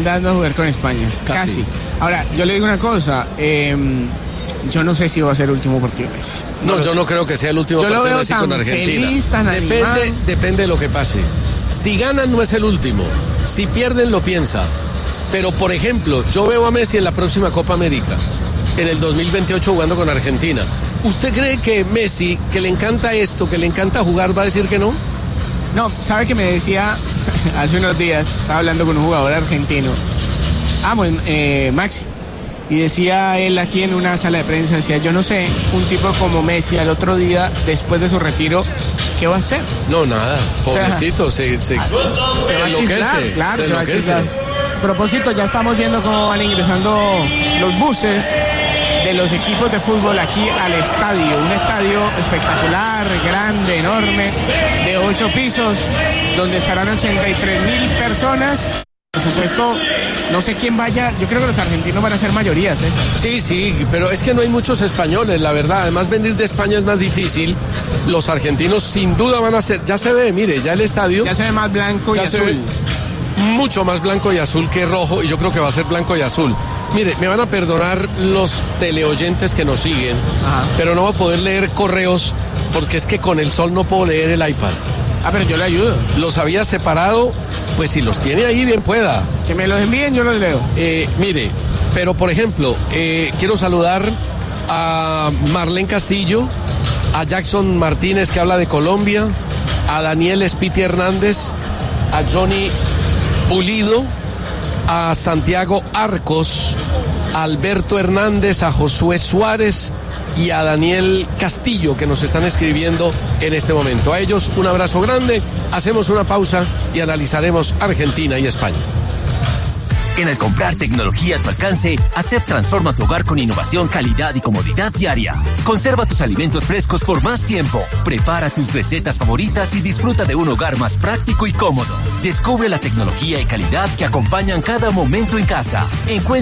mandando a jugar con España. Casi. Ahora, yo le digo una cosa, yo no sé si va a ser el último partido de Messi. No, yo no creo que sea el último partido de Messi con Argentina. Feliz, tan depende de lo que pase. Si ganan no es el último, si pierden lo piensa. Pero por ejemplo, yo veo a Messi en la próxima Copa América, en el 2028 jugando con Argentina. ¿Usted cree que Messi, que le encanta esto, que le encanta jugar, va a decir que no? No, ¿sabe que me decía hace unos días? Estaba hablando con un jugador argentino, Maxi, y decía él aquí en una sala de prensa, decía, yo no sé, un tipo como Messi al otro día, después de su retiro, ¿qué va a hacer? No, nada, pobrecito, se enloquece. Claro, se enloquece. A propósito, ya estamos viendo cómo van ingresando los buses de los equipos de fútbol aquí al estadio, un estadio espectacular, grande, enorme, de 8 pisos, donde estarán 83,000 personas. Por supuesto, no sé quién vaya, yo creo que los argentinos van a ser mayoría, César. Sí, pero es que no hay muchos españoles, la verdad, además venir de España es más difícil. Los argentinos sin duda van a ser, ya se ve, mire, ya el estadio ya se ve más blanco y azul. Mucho más blanco y azul que rojo, y yo creo que va a ser blanco y azul. Mire, me van a perdonar los teleoyentes que nos siguen, pero no voy a poder leer correos porque es que con el sol no puedo leer el iPad. Pero yo le ayudo. Los había separado, pues si los tiene ahí, bien pueda. Que me los envíen, yo los leo. Mire, pero por ejemplo, quiero saludar a Marlene Castillo, a Jackson Martínez, que habla de Colombia, a Daniel Spiti Hernández, a Johnny Pulido, a Santiago Arcos, a Alberto Hernández, a Josué Suárez y a Daniel Castillo, que nos están escribiendo en este momento. A ellos un abrazo grande, hacemos una pausa y analizaremos Argentina y España. En el comprar tecnología a tu alcance, ACEP transforma tu hogar con innovación, calidad y comodidad diaria. Conserva tus alimentos frescos por más tiempo. Prepara tus recetas favoritas y disfruta de un hogar más práctico y cómodo. Descubre la tecnología y calidad que acompañan cada momento en casa. Encuentra